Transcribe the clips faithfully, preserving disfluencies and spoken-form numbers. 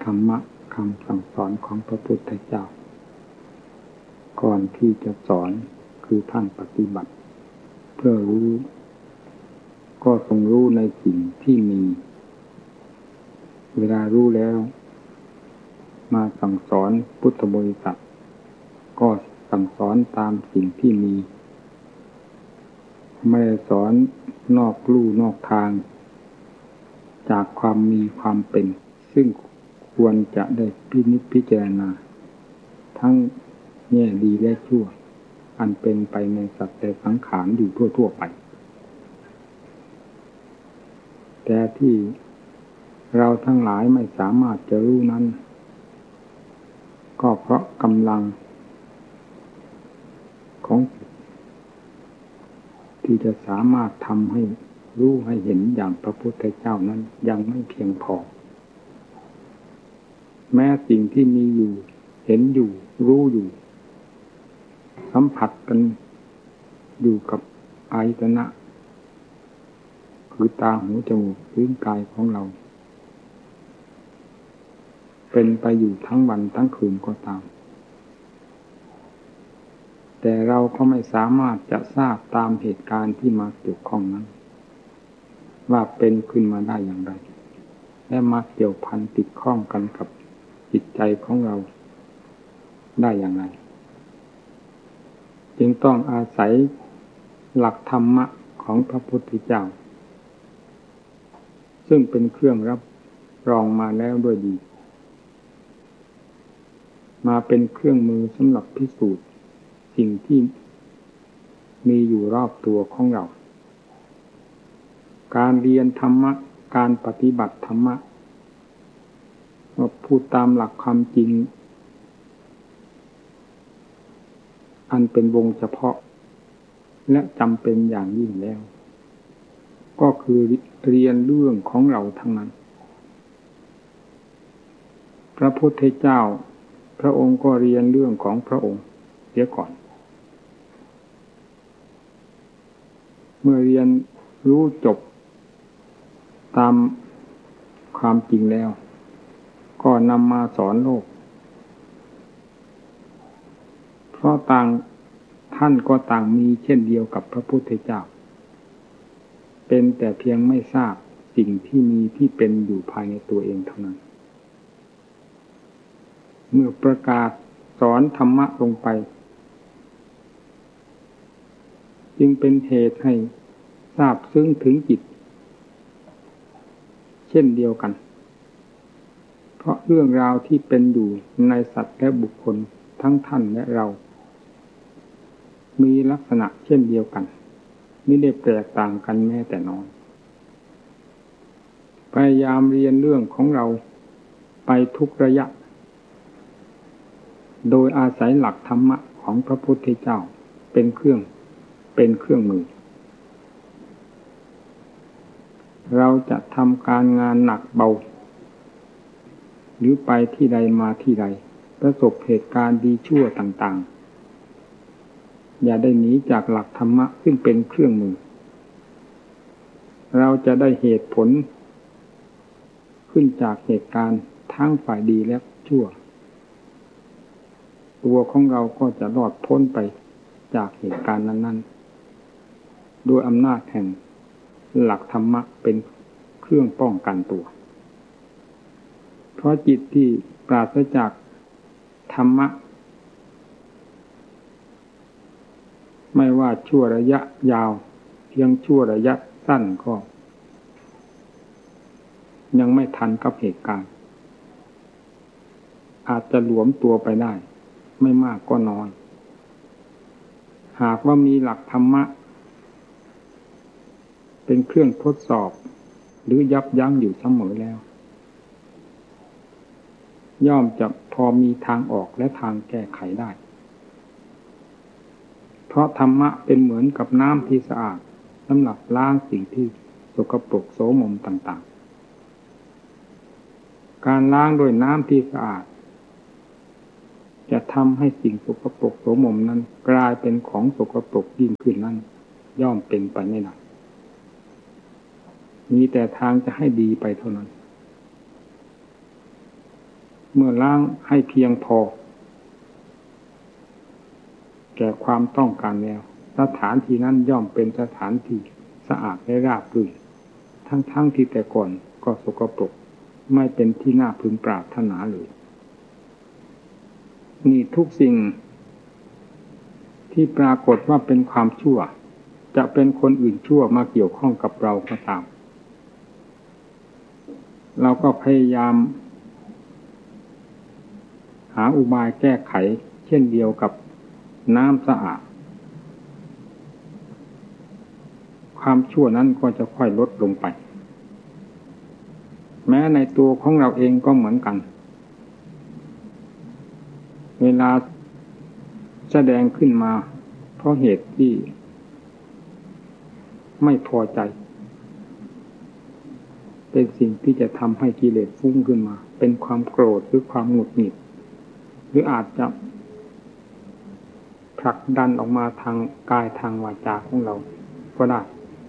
รรมะคำสั่งสอนของพระพุทธเจ้าก่อนที่จะสอนคือท่านปฏิบัติเพื่อรู้ก็ทรงรู้ในสิ่งที่มีเวลารู้แล้วมาสั่งสอนพุทธบริษัทก็สั่งสอนตามสิ่งที่มีไม่ได้สอนนอกลู่นอกทางจากความมีความเป็นซึ่งควรจะได้พินิจพิจารณาทั้งแง่ดีและชั่วอันเป็นไปในสัตว์และสังขารอยู่ทั่วๆไปแต่ที่เราทั้งหลายไม่สามารถจะรู้นั้นก็เพราะกำลังของที่จะสามารถทำให้รู้ให้เห็นอย่างพระพุทธเจ้านั้นยังไม่เพียงพอแม้สิ่งที่มีอยู่เห็นอยู่รู้อยู่สัมผัสกันอยู่กับอายตนะคือตาหูจมูกลิ้นกายของเราเป็นไปอยู่ทั้งวันทั้งคืนก็ตามแต่เราก็ไม่สามารถจะทราบตามเหตุการณ์ที่มาเกี่ยวข้องนั้นว่าเป็นขึ้นมาได้อย่างไรและมาเกี่ยวพันติดข้องกันกับจิตใจของเราได้อย่างไรจึงต้องอาศัยหลักธรรมะของพระพุทธเจ้าซึ่งเป็นเครื่องรับรองมาแล้วด้วยดีมาเป็นเครื่องมือสำหรับพิสูจน์สิ่งที่มีอยู่รอบตัวของเราการเรียนธรรมะการปฏิบัติธรรมะพูดตามหลักความจริงอันเป็นวงเฉพาะและจำเป็นอย่างยิ่งแล้วก็คือเรียนเรื่องของเราทั้งนั้นพระพุทธเจ้าพระองค์ก็เรียนเรื่องของพระองค์เสียก่อนเมื่อเรียนรู้จบตามความจริงแล้วก็นำมาสอนโลกเพราะต่างท่านก็ต่างมีเช่นเดียวกับพระพุทธเจ้าเป็นแต่เพียงไม่ทราบสิ่งที่มีที่เป็นอยู่ภายในตัวเองเท่านั้นเมื่อประกาศสอนธรรมะลงไปจึงเป็นเหตุให้ทราบซึ้งถึงจิตเช่นเดียวกันเพราะเรื่องราวที่เป็นอยู่ในสัตว์และบุคคลทั้งท่านและเรามีลักษณะเช่นเดียวกันไม่ได้แตกต่างกันแม้แต่น้อยพยายามเรียนเรื่องของเราไปทุกระยะโดยอาศัยหลักธรรมะของพระพุทธเจ้าเป็นเครื่องเป็นเครื่องมือเราจะทำการงานหนักเบาหรือไปที่ใดมาที่ใดประสบเหตุการณ์ดีชั่วต่างๆอย่าได้หนีจากหลักธรรมะซึ่งเป็นเครื่องมือเราจะได้เหตุผลขึ้นจากเหตุการณ์ทั้งฝ่ายดีและชั่วตัวของเราก็จะรอดพ้นไปจากเหตุการณ์นั้นๆโดยอำนาจแห่งหลักธรรมะเป็นเครื่องป้องกันตัวเพราะจิตที่ปราศจากธรรมะไม่ว่าชั่วระยะยาวเพียงชั่วระยะสั้นก็ยังไม่ทันกับเหตุการณ์อาจจะหลวมตัวไปได้ไม่มากก็น้อยหากว่ามีหลักธรรมะเป็นเครื่องทดสอบหรือยับยั้งอยู่เสมอแล้วย่อมจะพอมีทางออกและทางแก้ไขได้เพราะธรรมะเป็นเหมือนกับน้ำที่สะอาดสำหรับล้างสิ่งที่สกปรกโสมมต่างๆการล้างด้วยน้ำที่สะอาดจะทำให้สิ่งสกปรกโสมมนั้นกลายเป็นของสกปรกยิ่งขึ้นนั้นย่อมเป็นไปไม่ได้มีแต่ทางจะให้ดีไปเท่านั้นเมื่อล้างให้เพียงพอแก่ความต้องการแล้วสถานที่นั้นย่อมเป็นสถานที่สะอาดและราบรื่นทั้งๆ ท, ที่แต่ก่อนก็สกปรกไม่เป็นที่น่าพึงปรารถนาเลยนี่ทุกสิ่งที่ปรากฏว่าเป็นความชั่วจะเป็นคนอื่นชั่วมาเกี่ยวข้องกับเราก็ตามเราก็พยายามหาอุบายแก้ไขเช่นเดียวกับน้ำสะอาดความชั่วนั้นก็จะค่อยลดลงไปแม้ในตัวของเราเองก็เหมือนกันเวลาแสดงขึ้นมาเพราะเหตุที่ไม่พอใจเป็นสิ่งที่จะทำให้กิเลสฟุ้งขึ้นมาเป็นความโกรธหรือความหงุดหงิดหรืออาจจะผลักดันออกมาทางกายทางวาจาของเราก็ได้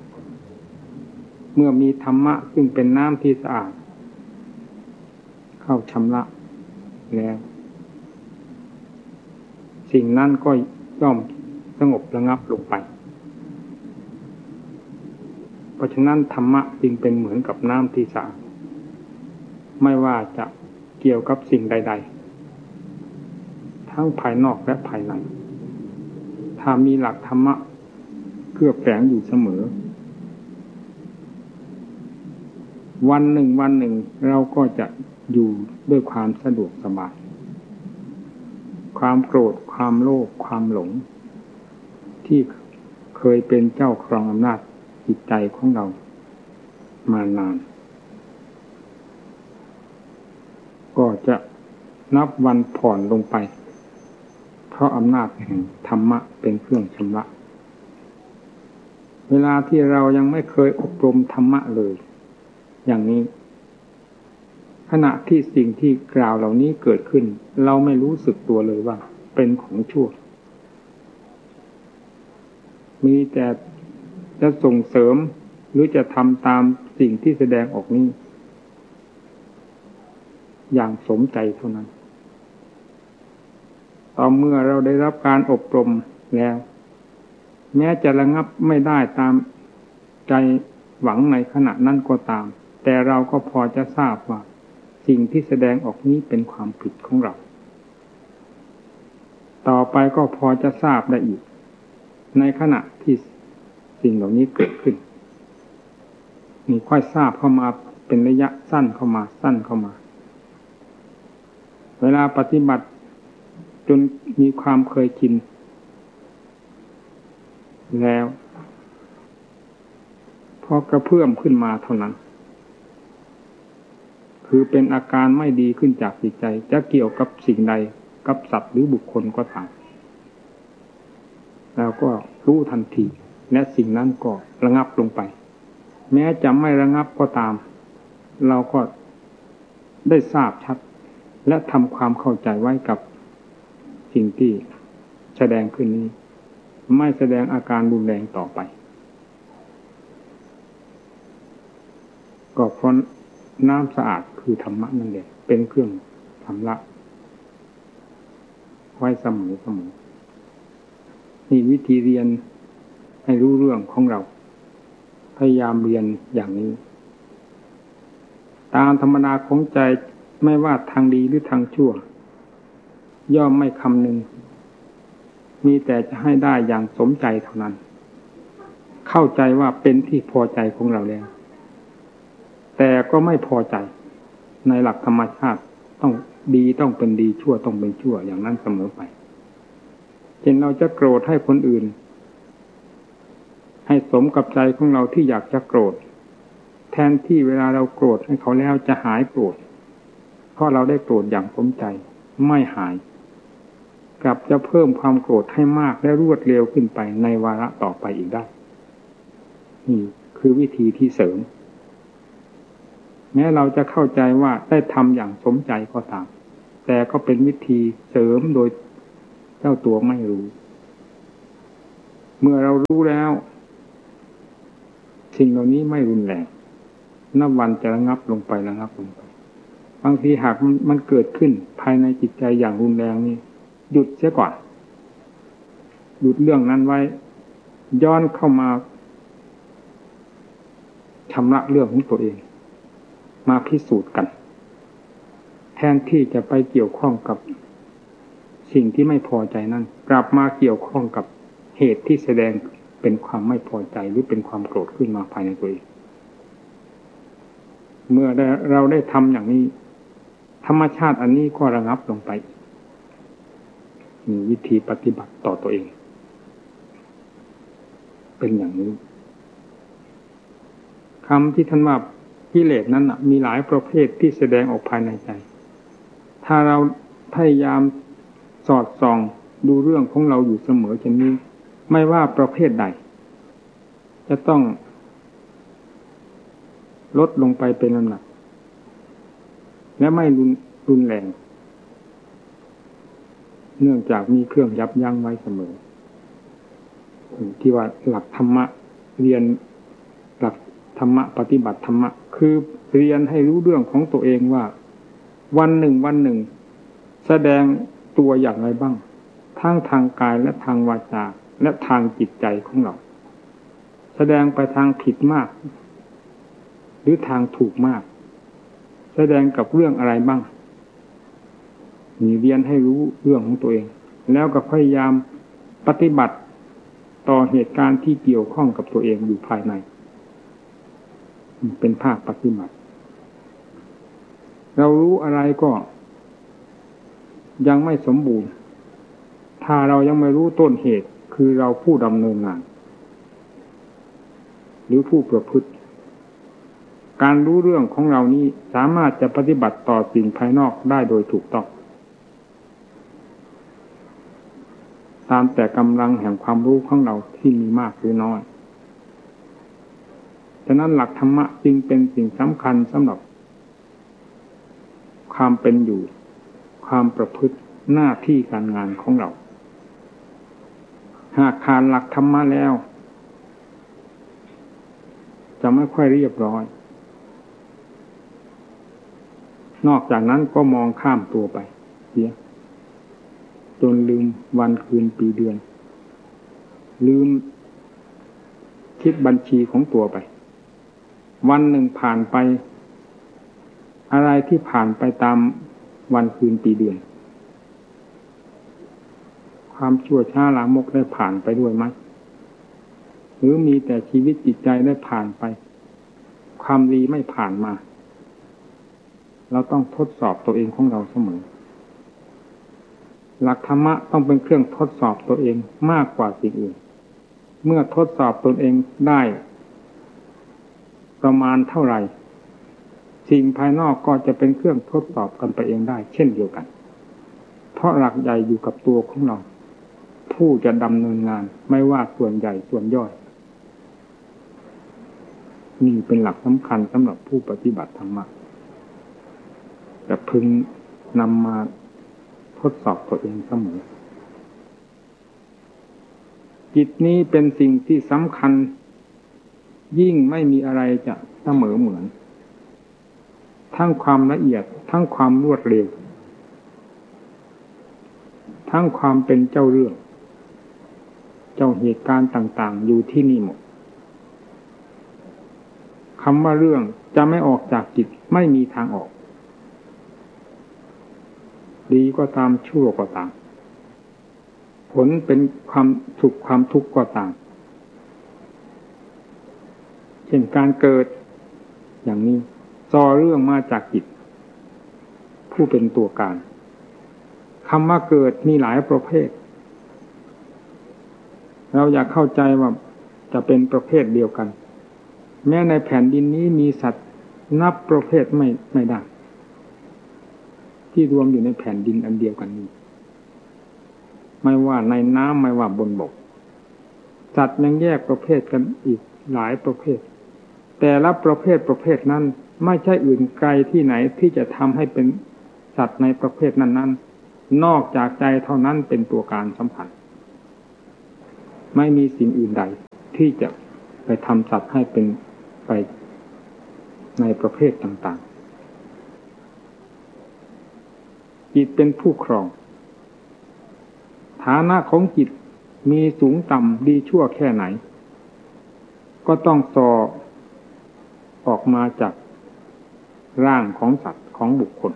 เมื่อมีธรรมะซึ่งเป็นน้ำที่สะอาดเข้าชำระแล้วสิ่งนั้นก็ย่อมสงบระงับลงไปเพราะฉะนั้นธรรมะจึงเป็นเหมือนกับน้ำที่สะอาดไม่ว่าจะเกี่ยวกับสิ่งใดๆทั้งภายนอกและภายในถ้ามีหลักธรรมะเคลือบแฝงอยู่เสมอวันหนึ่งวันหนึ่งเราก็จะอยู่ด้วยความสะดวกสบายความโกรธความโลภความหลงที่เคยเป็นเจ้าครองอำนาจจิตใจของเรามานานก็จะนับวันผ่อนลงไปเพราะอำนาจแห่งธรรมะเป็นเครื่องชำระเวลาที่เรายังไม่เคยอบรมธรรมะเลยอย่างนี้ขณะที่สิ่งที่กล่าวเหล่านี้เกิดขึ้นเราไม่รู้สึกตัวเลยว่าเป็นของชั่วมีแต่จะส่งเสริมหรือจะทำตามสิ่งที่แสดงออกนี้อย่างสมใจเท่านั้นต่อเมื่อเราได้รับการอบรมแล้วแม้จะระงับไม่ได้ตามใจหวังในขณะนั้นก็ตามแต่เราก็พอจะทราบว่าสิ่งที่แสดงออกนี้เป็นความผิดของเราต่อไปก็พอจะทราบได้อีกในขณะที่สิ่งเหล่านี้เกิดขึ้นนี่ค่อยทราบเข้ามาเป็นระยะสั้นเข้ามาสั้นเข้ามาเวลาปฏิบัติจนมีความเคยชินแล้วพอกระเพื่อมขึ้นมาเท่านั้นคือเป็นอาการไม่ดีขึ้นจากจิตใจจะเกี่ยวกับสิ่งใดกับสัตว์หรือบุคคลก็ตามแล้วก็รู้ทันทีและสิ่งนั้นก็ระงับลงไปแม้จะไม่ระงับก็ตามเราก็ได้ทราบชัดและทำความเข้าใจไว้กับสิ่งที่แสดงขึ้นนี้ไม่แสดงอาการรุนแรงต่อไปก็เพราะน้ำสะอาดคือธรรมะนั่นเองเป็นเครื่องชำระไว้เสมอเสมอนี่วิธีเรียนให้รู้เรื่องของเราพยายามเรียนอย่างนี้ตามธรรมดาของใจไม่ว่าทางดีหรือทางชั่วย่อมไม่คำนึงมีแต่จะให้ได้อย่างสมใจเท่านั้นเข้าใจว่าเป็นที่พอใจของเราแล้วแต่ก็ไม่พอใจในหลักธรรมชาติต้องดีต้องเป็นดีชั่วต้องเป็นชั่วอย่างนั้นเสมอไปเช่นเราจะโกรธให้คนอื่นให้สมกับใจของเราที่อยากจะโกรธแทนที่เวลาเราโกรธให้เขาแล้วจะหายโกรธเพราะเราได้โกรธอย่างสมใจไม่หายกลับจะเพิ่มความโกรธให้มากและรวดเร็วขึ้นไปในวาระต่อไปอีกได้นี่คือวิธีที่เสริมแม้เราจะเข้าใจว่าได้ทำอย่างสมใจก็ตามแต่ก็เป็นวิธีเสริมโดยเจ้าตัวไม่รู้เมื่อเรารู้แล้วสิ่งเหล่านี้ไม่รุนแรงนับวันจะระงับลงไประงับลงไปบางทีหากมันเกิดขึ้นภายในจิตใจอย่างรุนแรงนี่หยุดเสียก่อนหยุดเรื่องนั้นไว้ย้อนเข้ามาชำระเรื่องของตัวเองมาพิสูจน์กันแทนที่จะไปเกี่ยวข้องกับสิ่งที่ไม่พอใจนั้นกลับมาเกี่ยวข้องกับเหตุที่แสดงเป็นความไม่พอใจหรือเป็นความโกรธขึ้นมาภายในตัวเองเมื่อได้เราได้ทำอย่างนี้ธรรมชาติอันนี้ก็ระงับลงไปมีวิธีปฏิบัติต่อตัวเองเป็นอย่างนี้คำที่ท่านว่ากิเลสนั้นนะมีหลายประเภทที่แสดงออกภายในใจถ้าเราพยายามสอดส่องดูเรื่องของเราอยู่เสมอเช่นนี้ไม่ว่าประเภทใดจะต้องลดลงไปเป็นลำดับและไม่รุนรุนแรงเนื่องจากมีเครื่องยับยั้งไว้เสมอที่ว่าหลักธรรมะเรียนหลักธรรมะปฏิบัติธรรมะคือเรียนให้รู้เรื่องของตัวเองว่าวันหนึ่งวันหนึ่งแสดงตัวอย่างไรบ้างทั้งทางกายและทางวาจาและทางจิตใจของเราแสดงไปทางผิดมากหรือทางถูกมากแสดงกับเรื่องอะไรบ้างมีเรียนให้รู้เรื่องของตัวเองแล้วก็พยายามปฏิบัติต่อเหตุการณ์ที่เกี่ยวข้องกับตัวเองอยู่ภายในเป็นภาคปฏิบัติเรารู้อะไรก็ยังไม่สมบูรณ์ถ้าเรายังไม่รู้ต้นเหตุคือเราผู้ดำเนินงานหรือผู้ประพฤติการรู้เรื่องของเรานี้สามารถจะปฏิบัติต่อสิ่งภายนอกได้โดยถูกต้องตามแต่กำลังแห่งความรู้ของเราที่มีมากหรือน้อยฉะนั้นหลักธรรมะจึงเป็นสิ่งสำคัญสำหรับความเป็นอยู่ความประพฤติหน้าที่การงานของเราหากขาดหลักธรรมะแล้วจะไม่ค่อยเรียบร้อยนอกจากนั้นก็มองข้ามตัวไปเสียจนลืมวันคืนปีเดือนลืมคิดบัญชีของตัวไปวันหนึ่งผ่านไปอะไรที่ผ่านไปตามวันคืนปีเดือนความชั่วช้าลามกได้ผ่านไปด้วยไหมหรือมีแต่ชีวิตจิตใจได้ผ่านไปความดีไม่ผ่านมาเราต้องทดสอบตัวเองของเราเสมอหลักธรรมะต้องเป็นเครื่องทดสอบตัวเองมากกว่าสิ่งอื่นเมื่อทดสอบตนเองได้ประมาณเท่าไหร่สิ่งภายนอกก็จะเป็นเครื่องทดสอบกันไปเองได้เช่นเดียวกันเพราะหลักใหญ่อยู่กับตัวของเราผู้จะดำเนินงานไม่ว่าส่วนใหญ่ส่วนย่อยนี่เป็นหลักสำคัญสำหรับผู้ปฏิบัติธรรมะแต่พึงนำมาทดสอบตัวเองเสมอจิตนี้เป็นสิ่งที่สำคัญยิ่งไม่มีอะไรจะเสมอเหมือนทั้งความละเอียดทั้งความรวดเร็วทั้งความเป็นเจ้าเรื่องเจ้าเหตุการณ์ต่างๆอยู่ที่นี่หมดคำว่าเรื่องจะไม่ออกจากจิตไม่มีทางออกดีก็ตามชั่วก็ตามผลเป็นความสุขความทุกข์ก็ตามเช่นการเกิดอย่างนี้ซอเรื่องมาจากจิตผู้เป็นตัวการคำว่าเกิดมีหลายประเภทเราอยากเข้าใจว่าจะเป็นประเภทเดียวกันแม้ในแผ่นดินนี้มีสัตว์นับประเภทไม่ไม่ได้ที่รวมอยู่ในแผ่นดินอันเดียวกันนี้ไม่ว่าในน้ำไม่ว่าบนบกสัตว์ยังแยกประเภทกันอีกหลายประเภทแต่ละประเภทประเภทนั้นไม่ใช่อื่นไกลที่ไหนที่จะทำให้เป็นสัตว์ในประเภทนั้นๆนอกจากใจเท่านั้นเป็นตัวการสำคัญไม่มีสิ่งอื่นใดที่จะไปทำสัตว์ให้เป็นไปในประเภทต่างจิตเป็นผู้ครองฐานะของจิตมีสูงต่ำดีชั่วแค่ไหนก็ต้องสอออกมาจากร่างของสัตว์ของบุคคล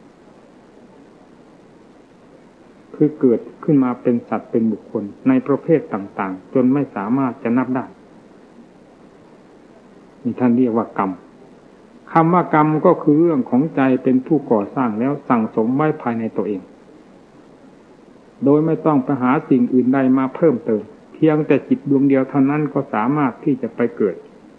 คือเกิดขึ้นมาเป็นสัตว์เป็นบุคคลในประเภทต่างๆจนไม่สามารถจะนับได้นี่ท่านเรียกว่ากรรมคำว่ากรรมก็คือเรื่องของใจเป็นผู้ก่อสร้างแล้วสั่งสมไว้ภายในตัวเองโดยไม่ต้องไปหาสิ่งอื่นใดมาเพิ่มเติมเพียงแต่จิตดวงเดียวเท่านั้นก็สามารถที่จะไปเกิด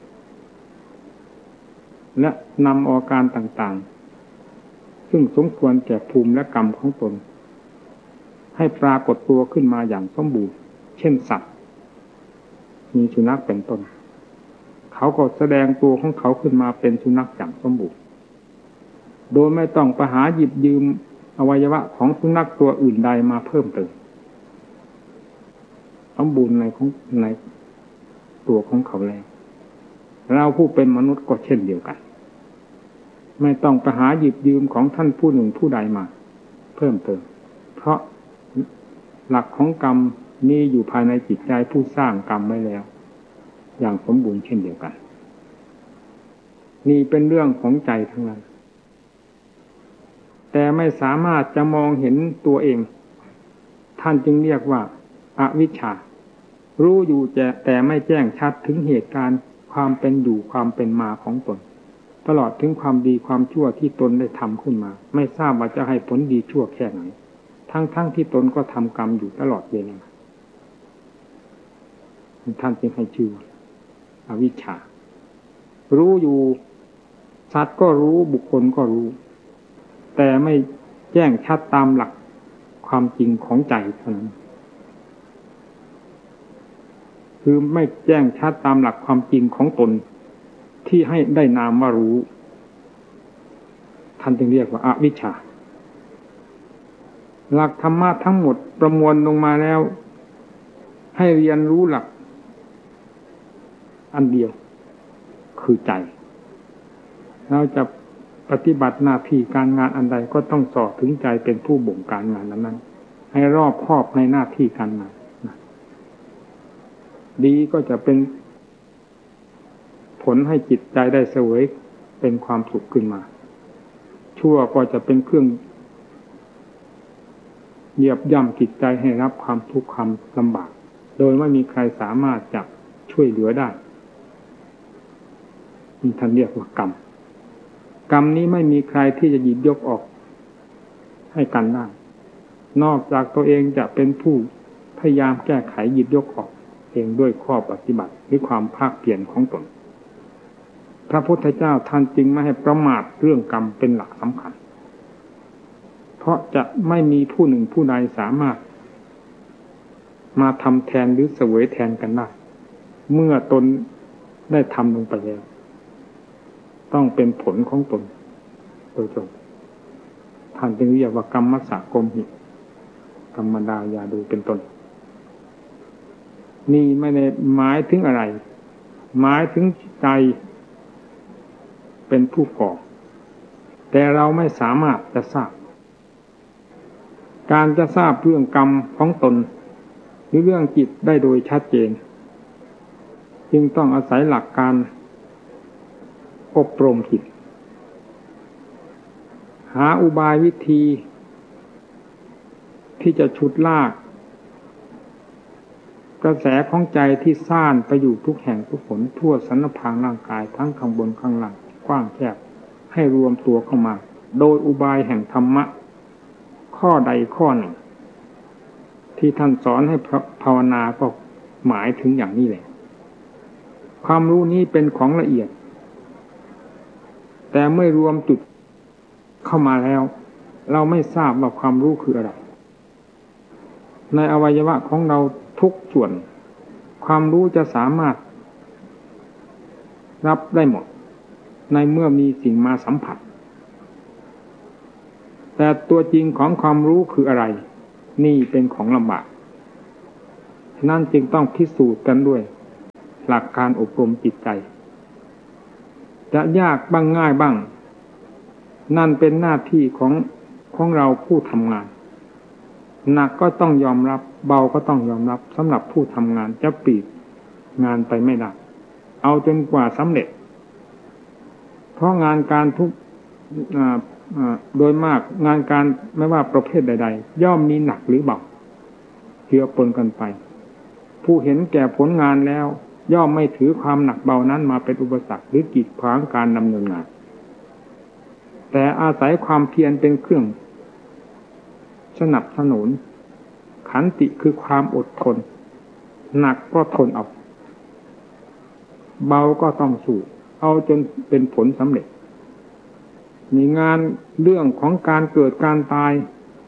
และนำอาการต่างๆซึ่งสมควรแก่ภูมิและกรรมของตนให้ปรากฏตัวขึ้นมาอย่างสมบูรณ์เช่นสัตว์มีสุนัขเป็นต้นเขาก็แสดงตัวของเขาขึ้นมาเป็นสุนัขอย่างสมบูรณ์โดยไม่ต้องไปหาหยิบยืมอวัยวะของสุนัขตัวอื่นใดมาเพิ่มเติมสมบูรณ์ในของในตัวของเขาแล้วเราผู้เป็นมนุษย์ก็เช่นเดียวกันไม่ต้องไปหาหยิบยืมของท่านผู้หนึ่งผู้ใดมาเพิ่มเติมเพราะหลักของกรรมมีอยู่ภายในจิตใจผู้สร้างกรรมไว้แล้วอย่างสมบูรณ์เช่นเดียวกันนี่เป็นเรื่องของใจทั้งนั้นแต่ไม่สามารถจะมองเห็นตัวเองท่านจึงเรียกว่าอวิชชารู้อยู่แต่ไม่แจ้งชัดถึงเหตุการณ์ความเป็นอยู่ความเป็นมาของตนตลอดถึงความดีความชั่วที่ตนได้ทำขึ้นมาไม่ทราบว่าจะให้ผลดีชั่วแค่ไหนทั้งๆ ท, ที่ตนก็ทำกรรมอยู่ตลอดเวลาท่านจึงให้ชื่ออวิชชารู้อยู่สัตว์ก็รู้บุคคลก็รู้แต่ไม่แจ้งชัดตามหลักความจริงของใจเท่านั้นคือไม่แจ้งชัดตามหลักความจริงของตนที่ให้ได้นามว่ารู้ท่านจึงเรียกว่าอวิชชาหลักธรรมะทั้งหมดประมวลลงมาแล้วให้เรียนรู้หลักอันเดียวคือใจเราจะปฏิบัติหน้าที่การงานอันใดก็ต้องสอดถึงใจเป็นผู้บงการงานนั้นๆให้รอบคอบในหน้าที่การงานดีก็จะเป็นผลให้จิตใจได้เสวยเป็นความสุขขึ้นมาชั่วก็จะเป็นเครื่องเหยียบย่ำจิตใจให้รับความทุกข์ความลำบากโดยไม่มีใครสามารถจะช่วยเหลือได้นี่ท่านเรียกว่ากรรมกรรมนี้ไม่มีใครที่จะหยิบยกออกให้กันได้นอกจากตัวเองจะเป็นผู้พยายามแก้ไขหยิบยกออกเองด้วยข้อปฏิบัติหรือความภาคเพียรของตนพระพุทธเจ้าท่านจึงไม่ให้ประมาทเรื่องกรรมเป็นหลักสำคัญเพราะจะไม่มีผู้หนึ่งผู้ใดสามารถมาทำแทนหรือเสวยแทนกันได้เมื่อตนได้ทำลงไปแล้วต้องเป็นผลของตนโดยตรงท่านจึงเรียกว่ากรรมสะกมหิกรรมดายาดูเป็นต้นนี่ไม่ได้หมายถึงอะไรหมายถึงใจเป็นผู้ก่อแต่เราไม่สามารถจะทราบการจะทราบเรื่องกรรมของตนหรือเรื่องจิตได้โดยชัดเจนจึงต้องอาศัยหลักการอบรมจิตหาอุบายวิธีที่จะฉุดลากกระแสของใจที่ซ่านไปอยู่ทุกแห่งทุกหนทั่วสรรพางร่างกายทั้งข้างบนข้างล่างกว้างแคบให้รวมตัวเข้ามาโดยอุบายแห่งธรรมะข้อใดข้อหนึ่งที่ท่านสอนให้ภาวนาก็หมายถึงอย่างนี้แหละความรู้นี้เป็นของละเอียดแต่ไม่รวมจุดเข้ามาแล้วเราไม่ทราบว่าความรู้คืออะไรในอวัยวะของเราทุกส่วนความรู้จะสามารถรับได้หมดในเมื่อมีสิ่งมาสัมผัสแต่ตัวจริงของความรู้คืออะไรนี่เป็นของลำบากนั่นจึงต้องพิสูจน์กันด้วยหลักการอบรมจิตใจจะยากบ้างง่ายบ้างนั่นเป็นหน้าที่ของของเราผู้ทำงานหนักก็ต้องยอมรับเบาก็ต้องยอมรับสำหรับผู้ทำงานจะปีกงานไปไม่ได้เอาจนกว่าสำเร็จเพราะงานการทุกโดยมากงานการไม่ว่าประเภทใดๆย่อมมีหนักหรือเบาเจือปนกันไปผู้เห็นแก่ผลงานแล้วย่อมไม่ถือความหนักเบานั้นมาเป็นอุปสรรคหรือกีดขวางการดำเนินงานแต่อาศัยความเพียรเป็นเครื่องสนับสนุนขันติคือความอดทนหนักก็ทนเอาเบาก็ต้องสู้เอาจนเป็นผลสำเร็จมีงานเรื่องของการเกิดการตาย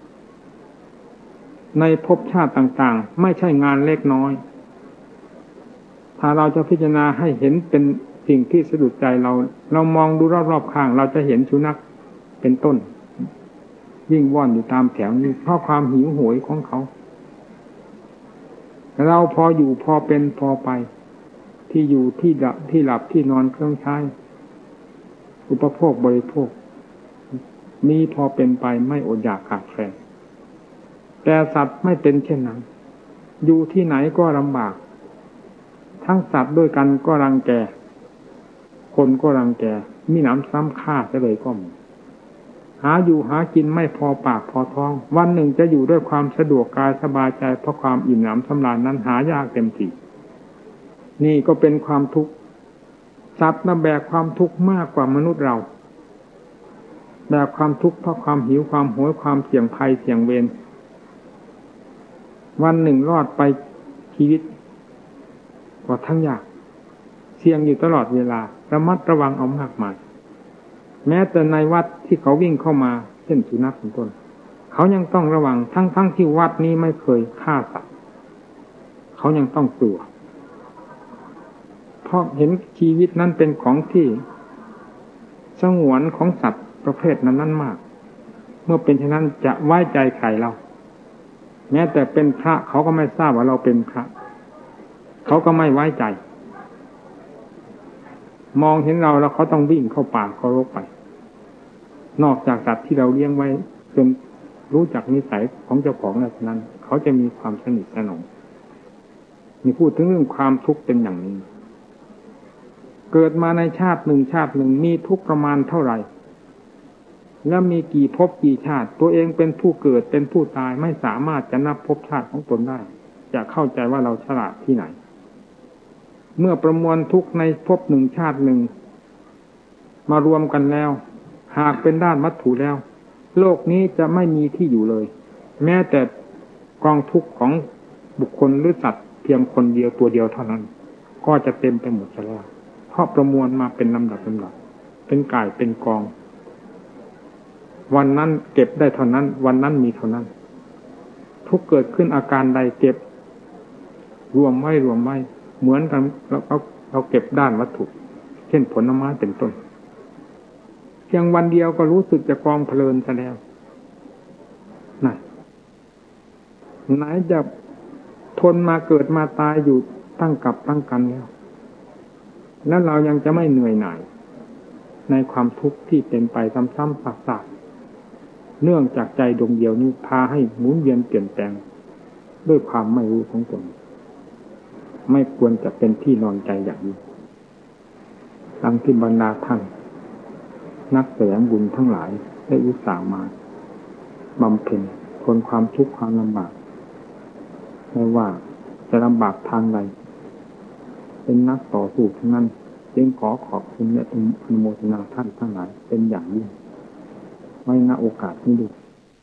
ในภพชาติต่างๆไม่ใช่งานเล็กน้อยถ้าเราจะพิจารณาให้เห็นเป็นสิ่งที่สะดุดใจเราเรามองดูรอบๆข้างเราจะเห็นสุนัขเป็นต้นวิ่งว่อนอยู่ตามแถวนี้เพราะความหิวโหยของเขาเราพออยู่พอเป็นพอไปที่อยู่ที่ดับที่หลับที่นอนเครื่องใช้อุปโภคบริโภคมีพอเป็นไปไม่อดอยากขาดแคลนแต่สัตว์ไม่เป็นเช่นนั้นอยู่ที่ไหนก็ลำบากทั้งสัตว์ด้วยกันก็รังแกคนก็รังแกมีหนำซ้ำฆ่าซะเลยก็มีหาอยู่หากินไม่พอปากพอท้องวันหนึ่งจะอยู่ด้วยความสะดวกกายสบายใจเพราะความอิ่มหนำสำราญนั้นหายากเต็มทีนี่ก็เป็นความทุกข์สัตว์น่ะแบกความทุกข์มากกว่ามนุษย์เราแบกความทุกข์เพราะความหิวความโหยความเสี่ยงภัยเสี่ยงเวรวันหนึ่งรอดไปชีวิตก็ทั้งยากเสี่ยงอยู่ตลอดเวลาระมัดระวังเอามากมายแม้แต่ในวัดที่เขาวิ่งเข้ามาเช่นสุนัขเป็นต้นเขายังต้องระวังทั้งๆ ท, ที่วัดนี้ไม่เคยฆ่าสัตว์เขายังต้องกลัวเพราะเห็นชีวิตนั้นเป็นของที่สงวนของสัตว์ประเภทนั้นนั้นมากเมื่อเป็นเช่นนั้นจะไว้ใจใครเราแม้แต่เป็นพระเขาก็ไม่ทราบว่าเราเป็นพระเขาก็ไม่ไว้ใจมองเห็นเราแล้วเขาต้องวิ่งเข้าป่าเข้ารกไปนอกจากสัตว์ที่เราเลี้ยงไว้จนรู้จักนิสัยของเจ้าของแล้วนั้นเขาจะมีความสนิทสนมมีพูดถึงเรื่องความทุกข์เป็นอย่างนี้เกิดมาในชาติหนึ่งชาติหนึ่งมีทุกข์ประมาณเท่าไหร่แล้วมีกี่ภพกี่ชาติตัวเองเป็นผู้เกิดเป็นผู้ตายไม่สามารถจะนับภพชาติของตนได้จะเข้าใจว่าเราฉลาดที่ไหนเมื่อประมวลทุกข์ในภพหนึ่งชาติหนึ่งมารวมกันแล้วหากเป็นด้านวัตถุแล้วโลกนี้จะไม่มีที่อยู่เลยแม้แต่กองทุกข์ของบุคคลหรือสัตว์เพียงคนเดียวตัวเดียวเท่านั้นก็จะเต็มไปหมดแล้วเพราะประมวลมาเป็นลำดับลำดับเป็นก่ายเป็นกองวันนั้นเก็บได้เท่านั้นวันนั้นมีเท่านั้นทุกเกิดขึ้นอาการใดเก็บรวมไว้รวมไว้เหมือนกันเราเราเราเก็บด้านวัตถุเช่นผลไม้เป็นต้นเพียงวันเดียวก็รู้สึกจะกองเพลินซะแล้วไหนไหนจะทนมาเกิดมาตายอยู่ตั้งกับตั้งกันแล้วแล้วเรายังจะไม่เหนื่อยหน่ายในความทุกข์ที่เป็นไปซ้ำๆซากๆเนื่องจากใจดวงเดียวนี้พาให้หมุนเวียนเปลี่ยนแปลงด้วยความไม่รู้ของตนไม่ควรจะเป็นที่นอนใจอย่างนี้ดังที่บรรดาท่านนักแสวงบุญทั้งหลายได้อุตส่าห์มาบำเพ็ญทนความทุกข์ความลำบากไม่ว่าจะลำบากทางใดเป็นนักต่อสู้ทั้งนั้นจึงขอขอบคุณและอนุโมทนาท่านทั้งหลายเป็นอย่างยิ่งไว้ณโอกาสนี้ด้วย